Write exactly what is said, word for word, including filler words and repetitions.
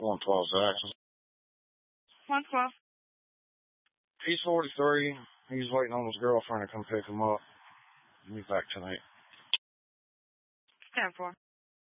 one twelve Jackson. one twelve. He's forty-three. He's waiting on his girlfriend to come pick him up. He'll be back tonight. ten four.